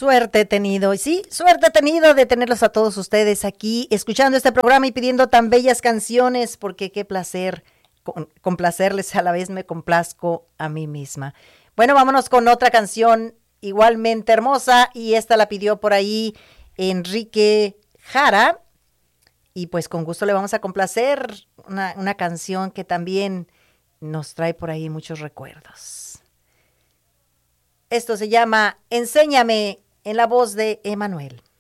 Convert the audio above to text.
Suerte he tenido, y sí, suerte he tenido de tenerlos a todos ustedes aquí, escuchando este programa y pidiendo tan bellas canciones, porque qué placer complacerles, a la vez me complazco a mí misma. Bueno, vámonos con otra canción igualmente hermosa, y esta la pidió por ahí Enrique Jara, y pues con gusto le vamos a complacer una canción que también nos trae por ahí muchos recuerdos. Esto se llama Enséñame, en la voz de Emanuel.